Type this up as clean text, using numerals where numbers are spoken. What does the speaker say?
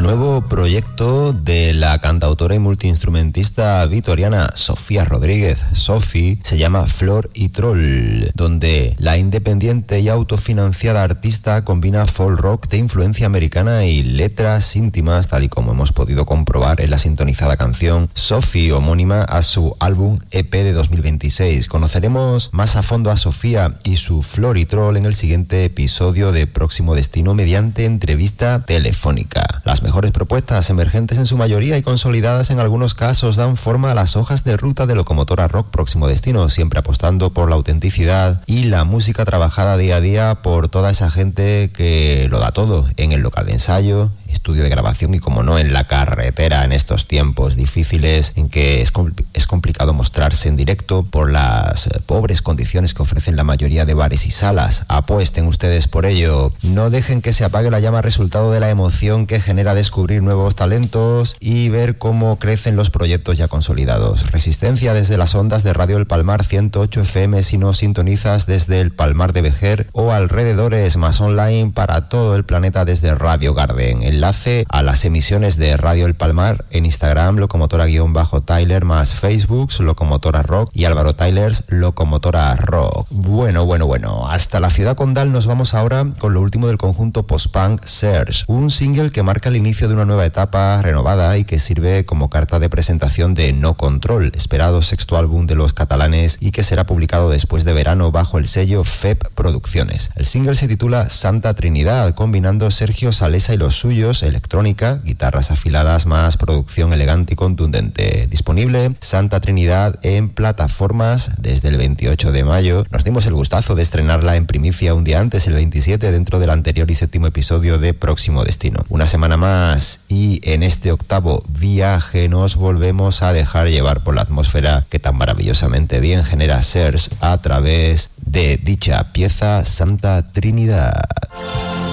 nuevo proyecto de la cantautora y multiinstrumentista vitoriana Sofía Rodríguez. Sofi se llama Flor y Troll, donde la independiente y autofinanciada artista combina folk rock de influencia americana y letras íntimas, tal y como hemos podido comprobar en la sintonizada canción Sofi, homónima a su álbum EP de 2026. Conoceremos más a fondo a Sofía y su Flor y Troll en el siguiente episodio de Próximo Destino mediante entrevista telefónica. Las mejores propuestas, emergentes en su mayoría y consolidadas en algunos casos, dan forma a las hojas de ruta de Locomotora Rock Próximo Destino, siempre apostando por la autenticidad y la música trabajada día a día por toda esa gente que lo da todo en el local de ensayo, estudio de grabación y, como no, en la carretera en estos tiempos difíciles en que es complicado mostrarse en directo por las pobres condiciones que ofrecen la mayoría de bares y salas. Apuesten ustedes por ello. No dejen que se apague la llama resultado de la emoción que genera descubrir nuevos talentos y ver cómo crecen los proyectos ya consolidados. Resistencia desde las ondas de Radio El Palmar 108 FM si nos sintonizas desde el Palmar de Vejer o alrededores, más online para todo el planeta desde Radio Garden. Enlace a las emisiones de Radio El Palmar en Instagram, Locomotora-Tyler, más Facebook, Locomotora Rock, y Álvaro Tylers, Locomotora Rock. Bueno, hasta la ciudad condal nos vamos ahora con lo último del conjunto post-punk Search, un single que marca el inicio de una nueva etapa renovada y que sirve como carta de presentación de No Control, esperado sexto álbum de los catalanes y que será publicado después de verano bajo el sello FEP Producciones. El single se titula Santa Trinidad, combinando Sergio Salesa y los suyos, electrónica, guitarras afiladas más producción elegante y contundente. Disponible Santa Trinidad en plataformas desde el 28 de mayo. Nos dimos el gustazo de estrenarla en primicia un día antes, el 27, dentro del anterior y séptimo episodio de Próximo Destino. Una semana más y en este octavo viaje nos volvemos a dejar llevar por la atmósfera que tan maravillosamente bien genera Search a través de dicha pieza Santa Trinidad.